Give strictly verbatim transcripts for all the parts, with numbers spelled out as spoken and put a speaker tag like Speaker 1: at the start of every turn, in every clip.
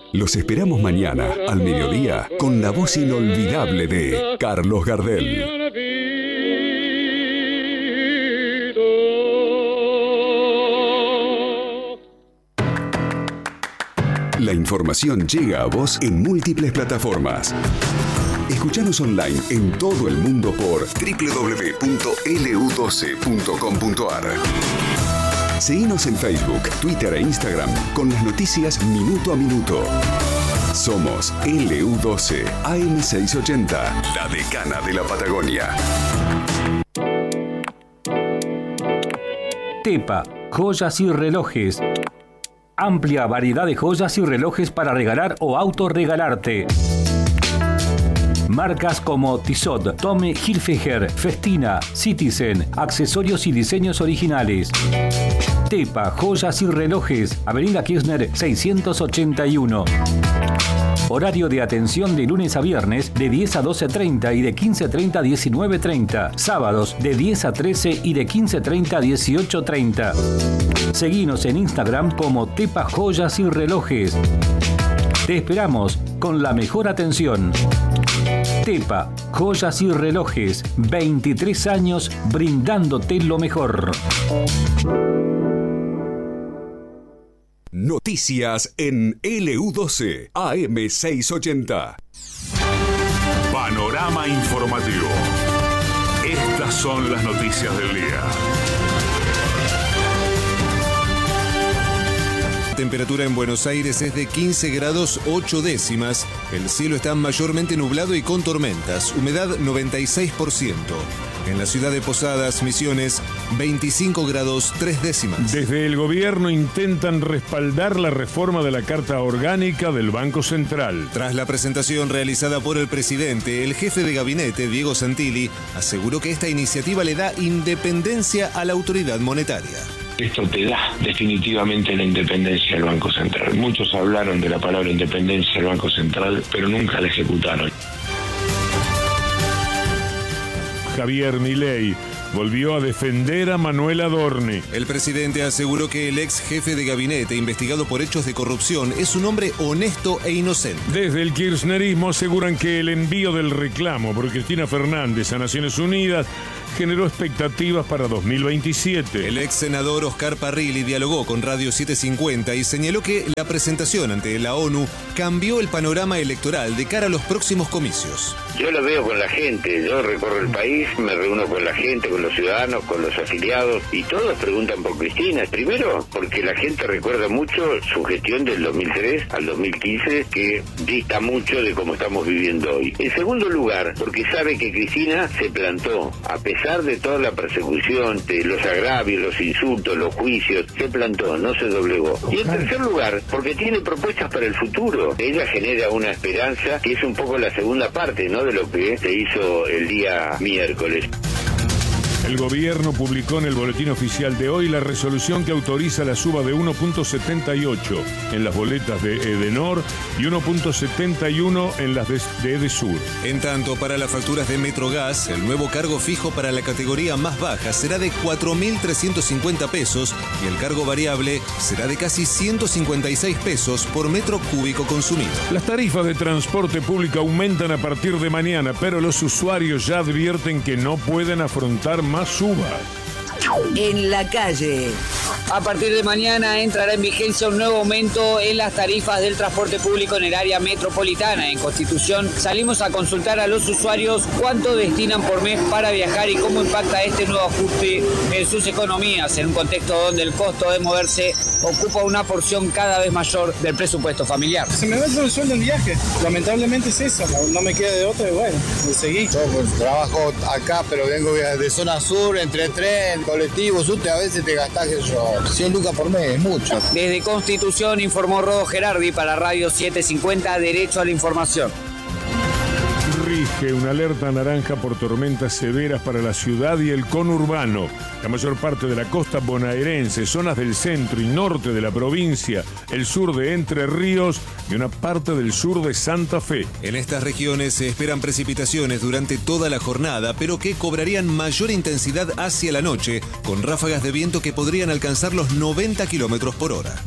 Speaker 1: Los esperamos mañana, al mediodía, con la voz inolvidable de Carlos Gardel. La información llega a vos en múltiples plataformas. Escuchanos online en todo el mundo por doble u doble u doble u punto ele u doce punto com punto a r. Seguinos en Facebook, Twitter e Instagram con las noticias minuto a minuto. Somos ele u doce A M seiscientos ochenta, la decana de la Patagonia.
Speaker 2: Tepa, joyas y relojes. Amplia variedad de joyas y relojes para regalar o autorregalarte. Marcas como Tissot, Tommy Hilfiger, Festina, Citizen, accesorios y diseños originales. Tepa, joyas y relojes, Avenida Kirchner seiscientos ochenta y uno. Horario de atención de lunes a viernes de diez a doce treinta y de quince treinta a diecinueve treinta. Sábados de diez a trece y de quince treinta a dieciocho treinta. Seguinos en Instagram como Tepa Joyas y Relojes. Te esperamos con la mejor atención. Tepa, joyas y relojes, veintitrés años brindándote lo mejor.
Speaker 1: Noticias en ele u doce A M seiscientos ochenta.
Speaker 3: Panorama informativo. Estas son las noticias del día.
Speaker 4: La temperatura en Buenos Aires es de quince grados ocho décimas. El cielo está mayormente nublado y con tormentas. Humedad noventa y seis por ciento. En la ciudad de Posadas, Misiones, veinticinco grados tres décimas.
Speaker 5: Desde el gobierno intentan respaldar la reforma de la Carta Orgánica del Banco Central.
Speaker 4: Tras la presentación realizada por el presidente, el jefe de gabinete, Diego Santilli, aseguró que esta iniciativa le da independencia a la autoridad monetaria.
Speaker 6: Esto te da definitivamente la independencia del Banco Central. Muchos hablaron de la palabra independencia del Banco Central, pero nunca la ejecutaron.
Speaker 5: Javier Milei volvió a defender a Manuel Adorni.
Speaker 4: El presidente aseguró que el ex jefe de gabinete investigado por hechos de corrupción es un hombre honesto e inocente.
Speaker 5: Desde el kirchnerismo aseguran que el envío del reclamo por Cristina Fernández a Naciones Unidas generó expectativas para dos mil veintisiete.
Speaker 4: El ex senador Oscar Parrilli dialogó con Radio setecientos cincuenta y señaló que la presentación ante la ONU cambió el panorama electoral de cara a los próximos comicios.
Speaker 6: Yo lo veo con la gente, yo recorro el país, me reúno con la gente, con los ciudadanos, con los afiliados, y todos preguntan por Cristina. Primero, porque la gente recuerda mucho su gestión del dos mil tres al dos mil quince, que dista mucho de cómo estamos viviendo hoy. En segundo lugar, porque sabe que Cristina se plantó, a pesar de toda la persecución, de los agravios, los insultos, los juicios, se plantó, no se doblegó. Y en tercer lugar, porque tiene propuestas para el futuro. Ella genera una esperanza que es un poco la segunda parte, ¿no?, de lo que se hizo el día miércoles.
Speaker 5: El gobierno publicó en el boletín oficial de hoy la resolución que autoriza la suba de uno punto setenta y ocho en las boletas de Edenor y uno punto setenta y uno en las de, de Edesur.
Speaker 4: En tanto, para las facturas de Metrogas, el nuevo cargo fijo para la categoría más baja será de cuatro mil trescientos cincuenta pesos y el cargo variable será de casi ciento cincuenta y seis pesos por metro cúbico consumido.
Speaker 5: Las tarifas de transporte público aumentan a partir de mañana, pero los usuarios ya advierten que no pueden afrontar más suba.
Speaker 7: En la calle.
Speaker 8: A partir de mañana entrará en vigencia un nuevo aumento en las tarifas del transporte público en el área metropolitana. En Constitución salimos a consultar a los usuarios cuánto destinan por mes para viajar y cómo impacta este nuevo ajuste en sus economías, en un contexto donde el costo de moverse ocupa una porción cada vez mayor del presupuesto familiar.
Speaker 9: Se me va todo el sueldo en viaje, lamentablemente es eso, no me queda de otra y bueno, me seguí.
Speaker 10: Yo pues, trabajo acá, pero vengo de zona sur, entre tren, colectivo, subte, a veces te gastás yo cien lucas por mes, es mucho.
Speaker 8: Desde Constitución informó Rodo Gerardi para Radio setecientos cincuenta, Derecho a la Información.
Speaker 5: Rige una alerta naranja por tormentas severas para la ciudad y el conurbano. La mayor parte de la costa bonaerense, zonas del centro y norte de la provincia, el sur de Entre Ríos y una parte del sur de Santa Fe.
Speaker 4: En estas regiones se esperan precipitaciones durante toda la jornada, pero que cobrarían mayor intensidad hacia la noche, con ráfagas de viento que podrían alcanzar los noventa kilómetros por hora.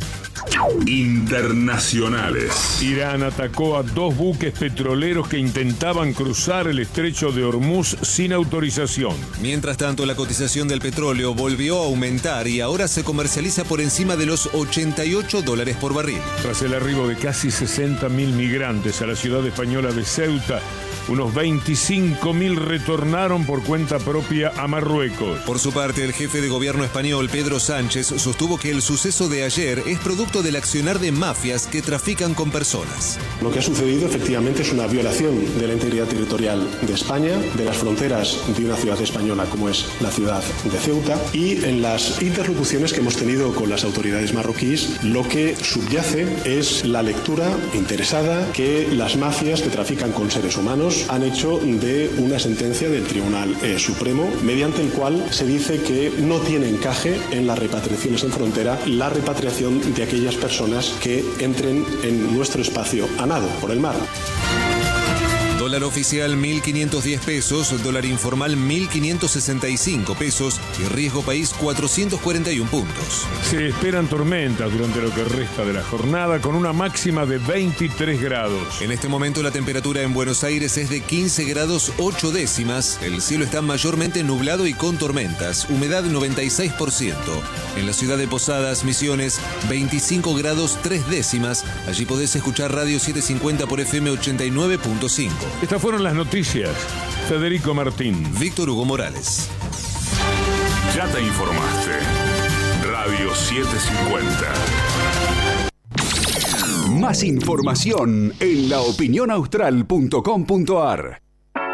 Speaker 3: Internacionales.
Speaker 5: Irán atacó a dos buques petroleros que intentaban cruzar el estrecho de Hormuz sin autorización.
Speaker 4: Mientras tanto, la cotización del petróleo volvió a aumentar y ahora se comercializa por encima de los ochenta y ocho dólares por barril.
Speaker 5: Tras el arribo de casi sesenta mil migrantes a la ciudad española de Ceuta, unos veinticinco mil retornaron por cuenta propia a Marruecos.
Speaker 4: Por su parte, el jefe de gobierno español, Pedro Sánchez, sostuvo que el suceso de ayer es producto del accionar de mafias que trafican con personas.
Speaker 11: Lo que ha sucedido efectivamente es una violación de la integridad territorial de España, de las fronteras de una ciudad española como es la ciudad de Ceuta, y en las interlocuciones que hemos tenido con las autoridades marroquíes, lo que subyace es la lectura interesada que las mafias que trafican con seres humanos han hecho de una sentencia del Tribunal eh, Supremo, mediante el cual se dice que no tiene encaje en las repatriaciones en frontera la repatriación de aquellas personas que entren en nuestro espacio a nado por el mar.
Speaker 4: Dólar oficial mil quinientos diez pesos, dólar informal mil quinientos sesenta y cinco pesos y riesgo país cuatrocientos cuarenta y uno puntos.
Speaker 5: Se esperan tormentas durante lo que resta de la jornada con una máxima de veintitrés grados.
Speaker 4: En este momento la temperatura en Buenos Aires es de quince grados ocho décimas. El cielo está mayormente nublado y con tormentas. Humedad noventa y seis por ciento. En la ciudad de Posadas, Misiones, veinticinco grados tres décimas. Allí podés escuchar Radio setecientos cincuenta por F M ochenta y nueve punto cinco.
Speaker 5: Estas fueron las noticias. Federico Martín.
Speaker 4: Víctor Hugo Morales.
Speaker 3: Ya te informaste. Radio setecientos cincuenta.
Speaker 1: Más información en la opinión austral punto com punto a r.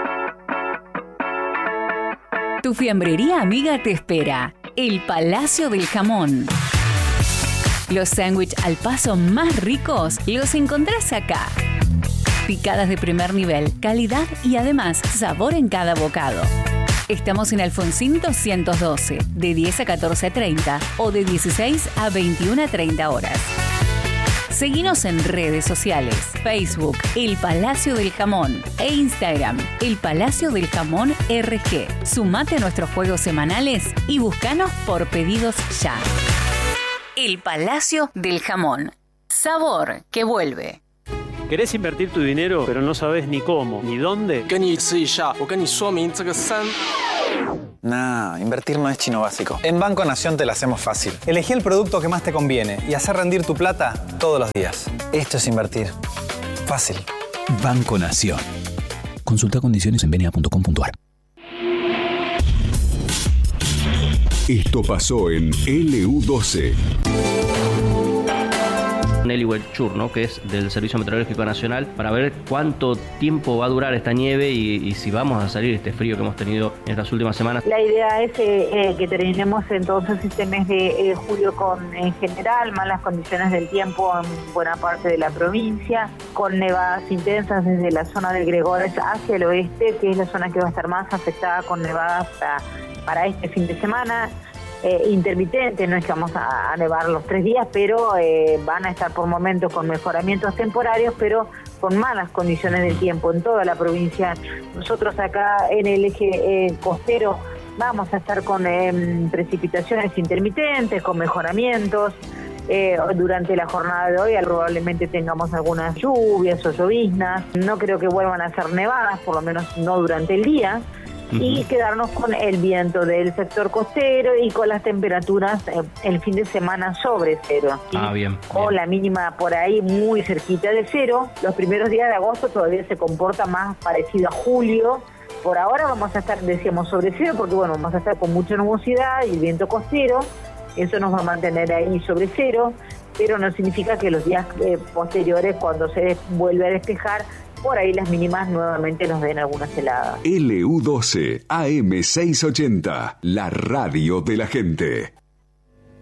Speaker 12: Tu fiambrería amiga te espera. El Palacio del Jamón. Los sándwiches al paso más ricos los encontrás acá. Picadas de primer nivel, calidad y además sabor en cada bocado. Estamos en Alfonsín doscientos doce, de diez a catorce treinta o de dieciséis a veintiuna treinta horas. Seguinos en redes sociales, Facebook, El Palacio del Jamón e Instagram, El Palacio del Jamón R G. Sumate a nuestros juegos semanales y búscanos por pedidos ya. El Palacio del Jamón. Sabor que vuelve.
Speaker 13: ¿Querés invertir tu dinero, pero no sabes ni cómo, ni dónde?
Speaker 14: Nah, invertir no es chino básico. En Banco Nación te la hacemos fácil. Elegí el producto que más te conviene y hacer rendir tu plata todos los días. Esto es invertir. Fácil.
Speaker 15: Banco Nación. Consulta condiciones en b n a punto com punto a r.
Speaker 1: Esto pasó en L U doce.
Speaker 16: Nelly Welchur, ¿no? Que es del Servicio Meteorológico Nacional, para ver cuánto tiempo va a durar esta nieve y, y si vamos a salir de este frío que hemos tenido en estas últimas semanas.
Speaker 17: La idea es eh, eh, que terminemos entonces este mes de eh, julio con, en general, malas condiciones del tiempo en buena parte de la provincia, con nevadas intensas desde la zona del Gregores hacia el oeste, que es la zona que va a estar más afectada con nevadas para, para este fin de semana. Eh, intermitente, no es que vamos a, a nevar los tres días, pero eh, van a estar por momentos con mejoramientos temporarios, pero con malas condiciones del tiempo en toda la provincia. Nosotros acá en el eje eh, costero vamos a estar con eh, precipitaciones intermitentes, con mejoramientos. Eh, durante la jornada de hoy probablemente tengamos algunas lluvias o lloviznas. No creo que vuelvan a ser nevadas, por lo menos no durante el día. Uh-huh. Y quedarnos con el viento del sector costero y con las temperaturas eh, el fin de semana sobre cero, ¿sí?
Speaker 16: Ah, bien,
Speaker 17: o
Speaker 16: bien.
Speaker 17: la mínima por ahí muy cerquita de cero. Los primeros días de agosto todavía se comporta más parecido a julio. Por ahora vamos a estar, decíamos, sobre cero, porque bueno, vamos a estar con mucha nubosidad y viento costero. Eso nos va a mantener ahí sobre cero, pero no significa que los días eh, posteriores, cuando se des- vuelve a despejar, por ahí las mínimas nuevamente nos den algunas heladas.
Speaker 1: L U doce A M seiscientos ochenta, la radio de la gente.